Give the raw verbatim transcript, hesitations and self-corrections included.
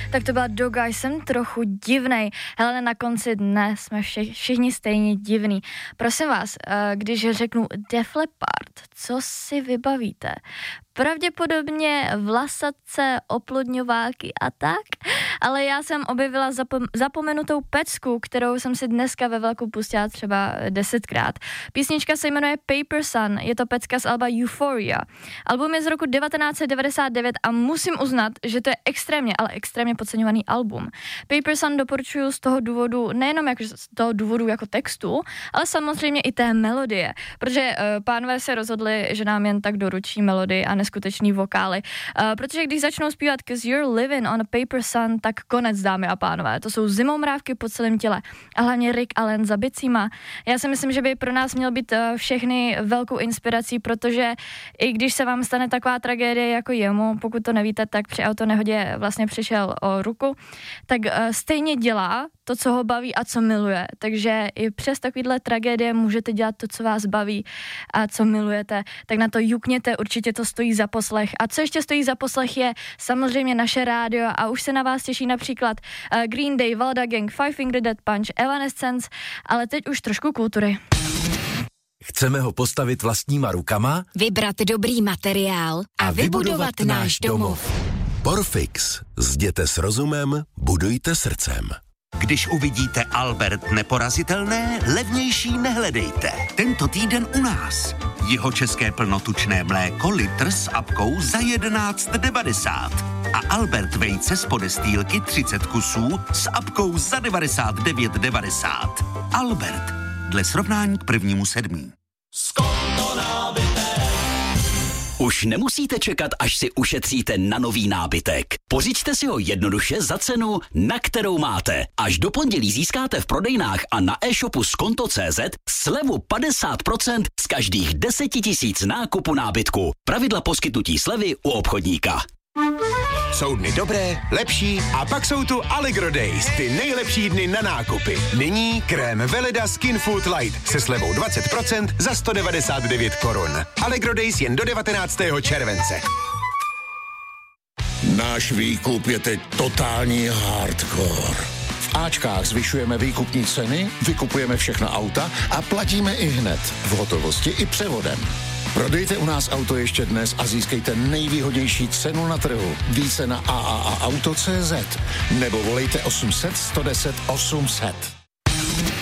Tak to byla Doga, jsem trochu divnej. Hele, na konci dne jsme vše, všichni stejně divný. Prosím vás, když řeknu Def Leppard, co si vybavíte? Pravděpodobně vlasatce, oplodňováky a tak, ale já jsem objevila zapom- zapomenutou pecku, kterou jsem si dneska ve velkou pustila třeba desetkrát. Písnička se jmenuje Paper Sun, je to pecka z alba Euphoria. Album je z roku devatenáct set devadesát devět a musím uznat, že to je extrémně, ale extrémně podceňovaný album. Paper Sun doporučuju z toho důvodu, nejenom jako z toho důvodu jako textu, ale samozřejmě i té melodie, protože uh, pánové se rozhodli, že nám jen tak doručí melodii a skutečný vokály, uh, protože když začnou zpívat Cause You're Living on a Paper Sun, tak konec, dámy a pánové. To jsou zimomrávky po celém těle a hlavně Rick Allen za bicíma. Já si myslím, že by pro nás měl být uh, všechny velkou inspirací, protože i když se vám stane taková tragédie jako jemu, pokud to nevíte, tak při autonehodě vlastně přišel o ruku, tak uh, stejně dělá to, co ho baví a co miluje. Takže i přes takovýhle tragédie můžete dělat to, co vás baví a co milujete. Tak na to jukněte, určitě to stojí za poslech. A co ještě stojí za poslech je samozřejmě naše rádio a už se na vás těší například uh, Green Day, Valda Gang, Five Finger Death Punch, Evanescence, ale teď už trošku kultury. Chceme ho postavit vlastníma rukama, vybrat dobrý materiál a, a vybudovat, vybudovat náš domov. Porfix. Zděte s rozumem, budujte srdcem. Když uvidíte Albert Neporazitelné, levnější nehledejte. Tento týden u nás. Jihočeské plnotučné mléko litr s apkou za jedenáct devadesát. A Albert vejce z podestýlky třicet kusů s apkou za devadesát devět devadesát. Albert. Dle srovnání k prvnímu sedmí. Už nemusíte čekat, až si ušetříte na nový nábytek. Pořiďte si ho jednoduše za cenu, na kterou máte. Až do pondělí získáte v prodejnách a na e-shopu skonto tečka cé zet slevu padesát procent z každých deset tisíc nákupu nábytku. Pravidla poskytnutí slevy u obchodníka. Jsou dny dobré, lepší a pak jsou tu Allegro Days, ty nejlepší dny na nákupy. Nyní krém Veleda Skin Food Light se slevou dvacet procent za sto devadesát devět korun. Allegro Days jen do devatenáctého července. Náš výkup je teď totální hardcore. V Ačkách zvyšujeme výkupní ceny, vykupujeme všechna auta a platíme i hned, v hotovosti i převodem. Prodejte u nás auto ještě dnes a získejte nejvýhodnější cenu na trhu. Více na a a a auto tečka cé zet nebo volejte osm set sto deset osm set.